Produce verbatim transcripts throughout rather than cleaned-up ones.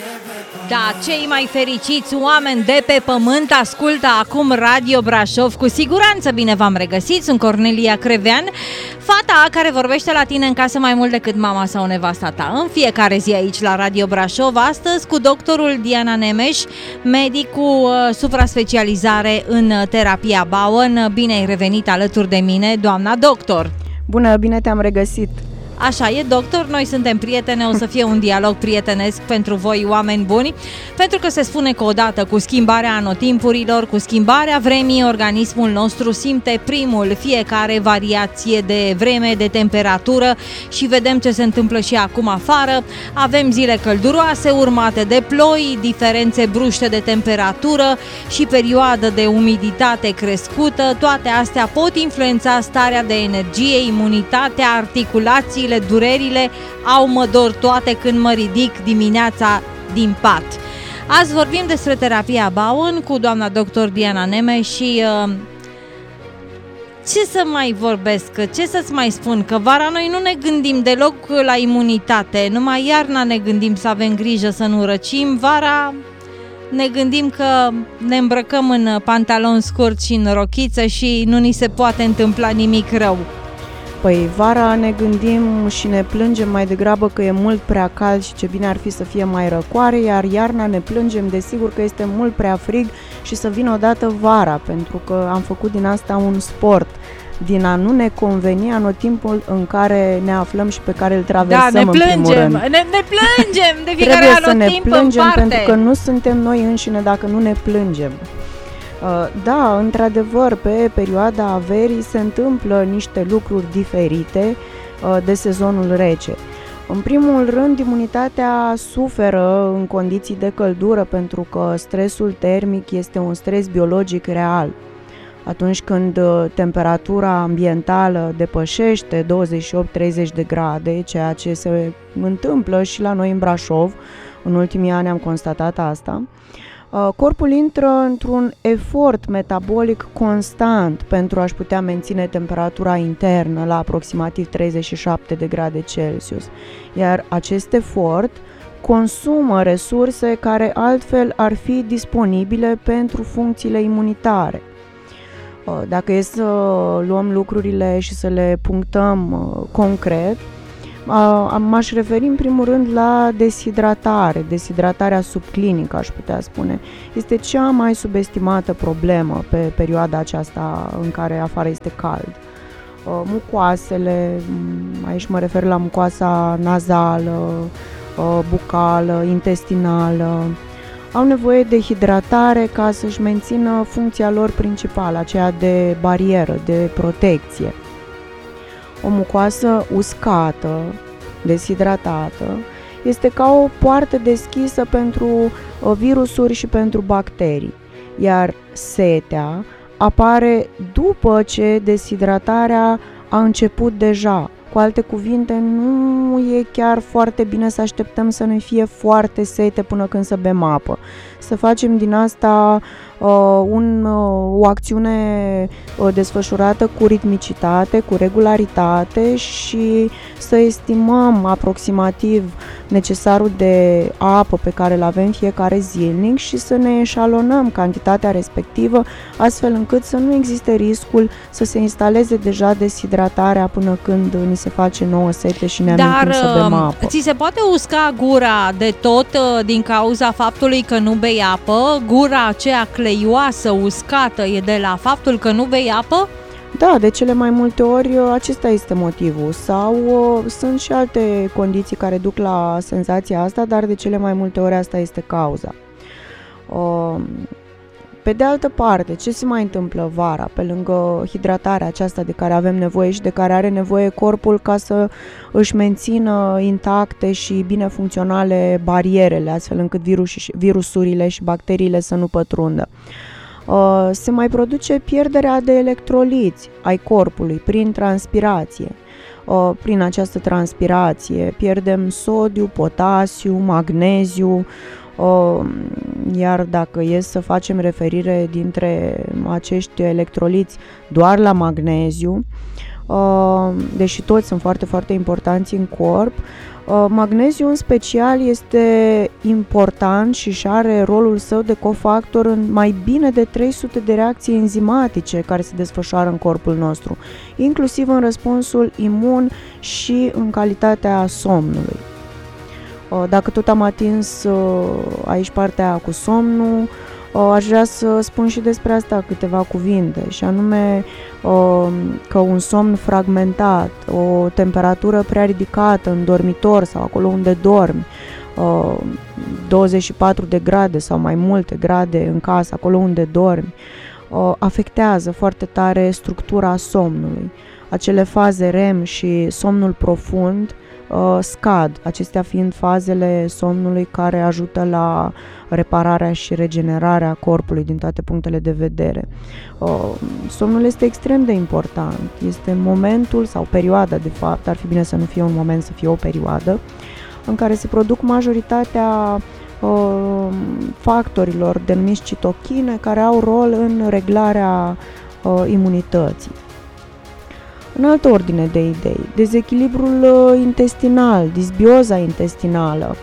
Da, cei mai fericiți oameni de pe pământ ascultă acum Radio Brașov. Cu siguranță bine v-am regăsit, sunt Cornelia Crevean, fata care vorbește la tine în casă mai mult decât mama sau nevasta ta. În fiecare zi aici la Radio Brașov, astăzi cu doctorul Diana Nemes, medic cu uh, supra-specializare în terapia Bowen. Bine ai revenit alături de mine, doamna doctor. Bună, bine te-am regăsit. Așa e, doctor, noi suntem prietene, o să fie un dialog prietenesc pentru voi, oameni buni, pentru că se spune că odată cu schimbarea anotimpurilor, cu schimbarea vremii, organismul nostru simte primul fiecare variație de vreme, de temperatură și vedem ce se întâmplă și acum afară. Avem zile călduroase, urmate de ploi, diferențe bruște de temperatură și perioadă de umiditate crescută. Toate astea pot influența starea de energie, imunitatea, articulațiile, durerile, au mă dor toate când mă ridic dimineața din pat. Azi vorbim despre terapia Bowen cu doamna doctor Diana Nemes și uh, ce să mai vorbesc, ce să-ți mai spun, că vara noi nu ne gândim deloc la imunitate, numai iarna ne gândim să avem grijă să nu răcim, vara ne gândim că ne îmbrăcăm în pantaloni scurți și în rochiță și nu ni se poate întâmpla nimic rău. Păi vara ne gândim și ne plângem mai degrabă că e mult prea cald și ce bine ar fi să fie mai răcoare, iar iarna ne plângem desigur că este mult prea frig și să vină odată vara, pentru că am făcut din asta un sport, din a nu ne conveni anotimpul în care ne aflăm și pe care îl traversăm. Da, ne în primul plângem, rând. Ne, ne plângem de fiecare Trebuie să ne anotimp plângem în parte. pentru că nu suntem noi înșine dacă nu ne plângem. Da, într-adevăr, pe perioada verii se întâmplă niște lucruri diferite de sezonul rece. În primul rând, imunitatea suferă în condiții de căldură pentru că stresul termic este un stres biologic real. Atunci când temperatura ambientală depășește douăzeci și opt treizeci de grade, ceea ce se întâmplă și la noi în Brașov, în ultimii ani am constatat asta, corpul intră într-un efort metabolic constant pentru a-și putea menține temperatura internă la aproximativ treizeci și șapte de grade Celsius, iar acest efort consumă resurse care altfel ar fi disponibile pentru funcțiile imunitare. Dacă e să luăm lucrurile și să le punctăm concret, m-aș referi în primul rând la deshidratare, deshidratarea subclinică, aș putea spune. Este cea mai subestimată problemă pe perioada aceasta în care afară este cald. Mucoasele, aici mă refer la mucoasa nazală, bucală, intestinală, au nevoie de hidratare ca să-și mențină funcția lor principală, aceea de barieră, de protecție. O mucoasă uscată, deshidratată, este ca o poartă deschisă pentru virusuri și pentru bacterii, iar setea apare după ce deshidratarea a început deja. Cu alte cuvinte, nu e chiar foarte bine să așteptăm să ne fie foarte sete până când să bem apă. Să facem din asta uh, un, uh, o acțiune uh, desfășurată cu ritmicitate, cu regularitate și să estimăm aproximativ necesarul de apă pe care îl avem fiecare zilnic și să ne eșalonăm cantitatea respectivă, astfel încât să nu existe riscul să se instaleze deja deshidratarea până când ni se face nouă sete și ne amintim să bem apă. Dar ți se poate usca gura de tot din cauza faptului că nu bei apă? Gura aceea cleioasă, uscată, e de la faptul că nu bei apă? Da, de cele mai multe ori acesta este motivul sau uh, sunt și alte condiții care duc la senzația asta, dar de cele mai multe ori asta este cauza. Uh, Pe de altă parte, ce se mai întâmplă vara, pe lângă hidratarea aceasta de care avem nevoie și de care are nevoie corpul ca să își mențină intacte și bine funcționale barierele, astfel încât virus, virusurile și bacteriile să nu pătrundă. Se mai produce pierderea de electroliți ai corpului prin transpirație. Prin această transpirație pierdem sodiu, potasiu, magneziu, iar dacă e să facem referire dintre acești electroliți doar la magneziu, deși toți sunt foarte, foarte importanți în corp. Magneziul în special este important și își are rolul său de cofactor în mai bine de trei sute de reacții enzimatice care se desfășoară în corpul nostru, inclusiv în răspunsul imun și în calitatea somnului. Dacă tot am atins aici partea cu somnul, aș vrea să spun și despre asta câteva cuvinte, și anume că un somn fragmentat, o temperatură prea ridicată în dormitor sau acolo unde dormi, douăzeci și patru de grade sau mai multe grade în casă, acolo unde dormi, afectează foarte tare structura somnului. Acele faze R E M și somnul profund scad, acestea fiind fazele somnului care ajută la repararea și regenerarea corpului din toate punctele de vedere. Somnul este extrem de important, este momentul sau perioada, de fapt, ar fi bine să nu fie un moment, să fie o perioadă, în care se produc majoritatea factorilor denumiți citochine, care au rol în reglarea imunității. În altă ordine de idei, dezechilibrul intestinal, disbioza intestinală,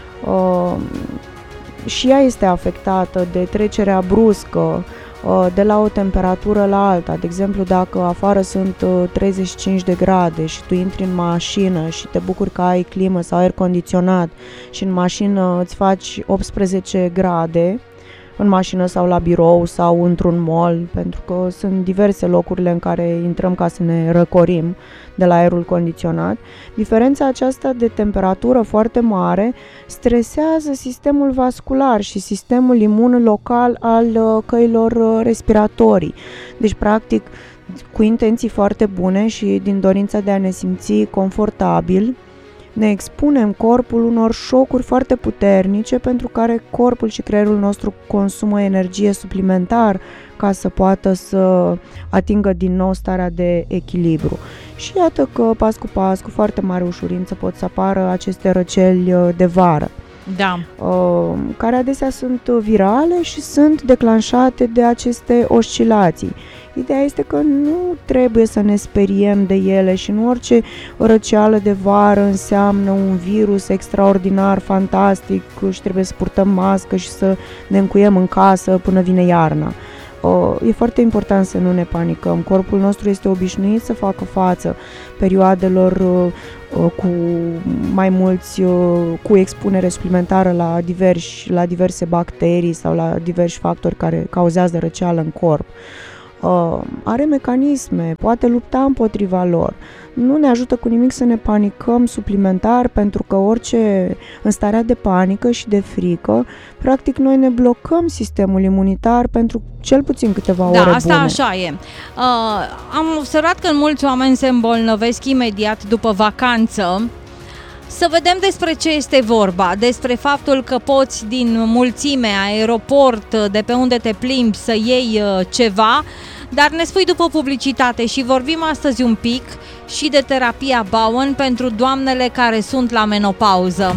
și ea este afectată de trecerea bruscă de la o temperatură la alta. De exemplu, dacă afară sunt treizeci și cinci de grade și tu intri în mașină și te bucuri că ai climă sau aer condiționat și în mașină îți faci optsprezece grade, în mașină sau la birou sau într-un mall, pentru că sunt diverse locurile în care intrăm ca să ne răcorim de la aerul condiționat. Diferența aceasta de temperatură foarte mare stresează sistemul vascular și sistemul imun local al căilor respiratorii. Deci, practic, cu intenții foarte bune și din dorința de a ne simți confortabil, ne expunem corpul unor șocuri foarte puternice pentru care corpul și creierul nostru consumă energie suplimentar ca să poată să atingă din nou starea de echilibru. Și iată că pas cu pas, cu foarte mare ușurință, pot să apară aceste răceli de vară. Da. Care adesea sunt virale și sunt declanșate de aceste oscilații. Ideea este că nu trebuie să ne speriem de ele și nu orice răceală de vară înseamnă un virus extraordinar, fantastic și trebuie să purtăm mască și să ne încuiem în casă până vine iarna. E foarte important să nu ne panicăm. Corpul nostru este obișnuit să facă față perioadelor cu mai mulți, cu expunere suplimentară la, diversi, la diverse bacterii sau la diversi factori care cauzează răceală în corp. Are mecanisme, poate lupta împotriva lor. Nu ne ajută cu nimic să ne panicăm suplimentar, pentru că orice, în starea de panică și de frică, practic noi ne blocăm sistemul imunitar pentru cel puțin câteva ore bune. Da, asta așa e. Uh, am observat că mulți oameni se îmbolnăvesc imediat după vacanță. Să vedem despre ce este vorba, despre faptul că poți din mulțime, aeroport, de pe unde te plimbi să iei ceva, dar ne spui după publicitate și vorbim astăzi un pic și de terapia Bowen pentru doamnele care sunt la menopauză.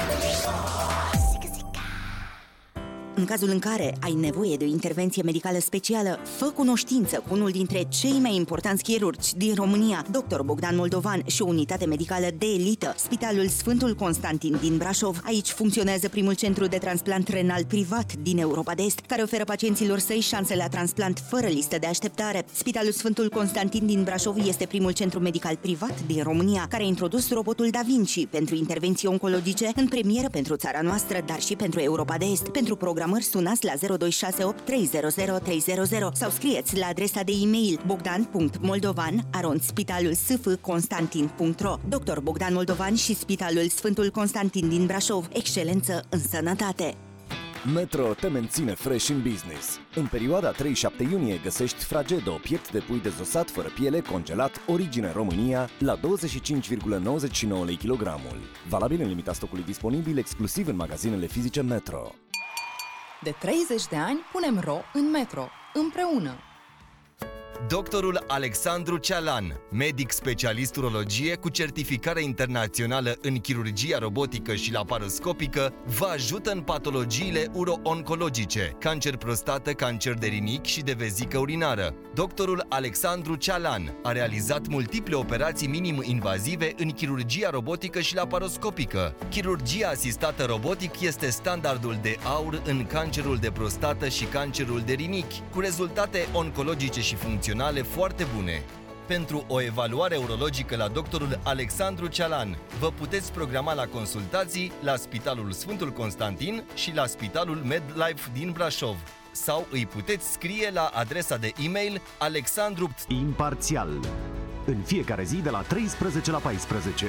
În cazul în care ai nevoie de o intervenție medicală specială, fă cunoștință cu unul dintre cei mai importanți chirurgi din România, doctor Bogdan Moldovan, și o unitate medicală de elită, Spitalul Sfântul Constantin din Brașov. Aici funcționează primul centru de transplant renal privat din Europa de Est, care oferă pacienților săi șanse la transplant fără listă de așteptare. Spitalul Sfântul Constantin din Brașov este primul centru medical privat din România care a introdus robotul Da Vinci pentru intervenții oncologice în premieră pentru țara noastră, dar și pentru Europa de Est. Pentru program sunați la zero doi șase opt trei zero zero trei zero zero sau scrieți la adresa de e-mail bogdan punct moldovan arond spitalul s f constantin punct ro. doctor Bogdan Moldovan și Spitalul Sfântul Constantin din Brașov. Excelență în sănătate! Metro te menține fresh in business. În perioada trei șapte iunie găsești Fragedo, piept de pui dezosat fără piele, congelat, origine România, la douăzeci și cinci virgulă nouăzeci și nouă lei kilogramul. Valabil în limita stocului disponibil exclusiv în magazinele fizice Metro. De treizeci de ani punem ro în Metro, împreună. Doctorul Alexandru Cealan, medic specialist urologie cu certificare internațională în chirurgia robotică și laparoscopică, vă ajută în patologiile uro-oncologice, cancer prostată, cancer de rinichi și de vezică urinară. Doctorul Alexandru Cealan a realizat multiple operații minim-invazive în chirurgia robotică și laparoscopică. Chirurgia asistată robotic este standardul de aur în cancerul de prostată și cancerul de rinichi, cu rezultate oncologice și funcționale foarte bune. Pentru o evaluare urologică la doctorul Alexandru Cealan, vă puteți programa la consultații la Spitalul Sfântul Constantin și la Spitalul MedLife din Brașov. Sau îi puteți scrie la adresa de e-mail alexandru. Imparțial. În fiecare zi de la treisprezece la paisprezece.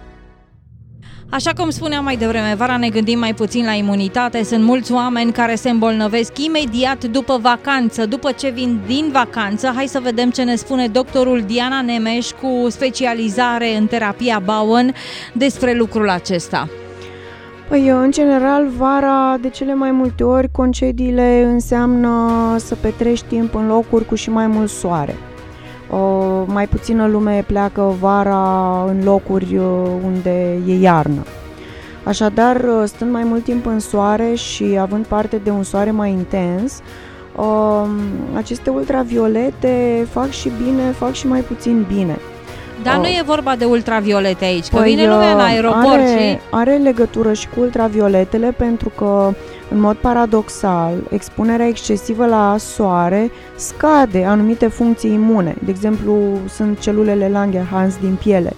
Așa cum spuneam mai devreme, vara ne gândim mai puțin la imunitate. Sunt mulți oameni care se îmbolnăvesc imediat după vacanță. După ce vin din vacanță, hai să vedem ce ne spune doctorul Diana Nemeș, cu specializare în terapia Bowen, despre lucrul acesta. Păi, în general, vara, de cele mai multe ori, concediile înseamnă să petrești timp în locuri cu și mai mult soare. O, mai puțină lume pleacă vara în locuri unde e iarnă. Așadar, stând mai mult timp în soare și având parte de un soare mai intens, o, aceste ultraviolete fac și bine, fac și mai puțin bine. Dar o, nu e vorba de ultraviolete aici, că păi, vine lumea în aeroport are, și... Are legătură și cu ultravioletele, pentru că, în mod paradoxal, expunerea excesivă la soare scade anumite funcții imune. De exemplu, sunt celulele Langerhans din piele.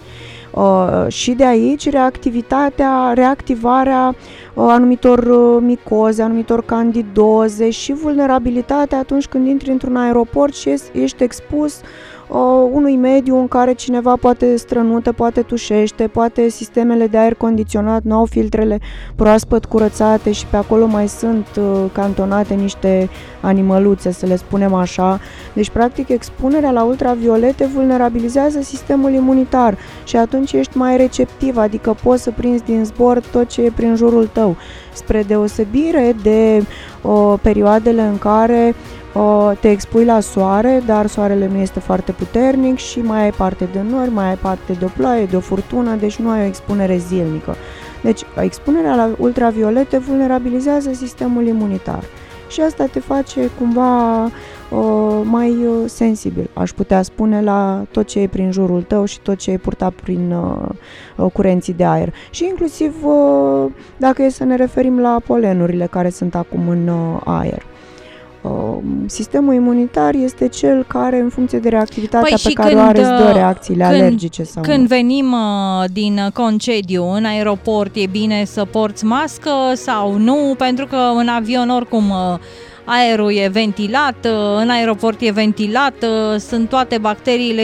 Uh, și de aici reactivitatea, reactivarea uh, anumitor uh, micoze, anumitor candidoze și vulnerabilitatea atunci când intri într-un aeroport și ești expus uh, unui mediu în care cineva poate strănută, poate tușește, poate sistemele de aer condiționat nu au filtrele proaspăt curățate și pe acolo mai sunt uh, cantonate niște animăluțe, să le spunem așa. Deci, practic, expunerea la ultraviolete vulnerabilizează sistemul imunitar și atunci ești mai receptiv, adică poți să prinzi din zbor tot ce e prin jurul tău, spre deosebire de o, perioadele în care o, te expui la soare, dar soarele nu este foarte puternic și mai ai parte de nori, mai ai parte de o ploaie, de o furtună, deci nu ai o expunere zilnică. Deci, expunerea la ultraviolete vulnerabilizează sistemul imunitar și asta te face cumva uh, mai uh, sensibil, aș putea spune, la tot ce e prin jurul tău și tot ce e purtat prin uh, curenții de aer. Și inclusiv uh, dacă e să ne referim la polenurile care sunt acum în uh, aer. Uh, sistemul imunitar este cel care, în funcție de reactivitatea păi pe care o are, îți dă reacțiile când, alergice. Sau când venim uh, din concediu în aeroport, e bine să porți mască sau nu? Pentru că în avion oricum uh, aerul e ventilat, uh, în aeroport e ventilat, uh, sunt toate bacteriile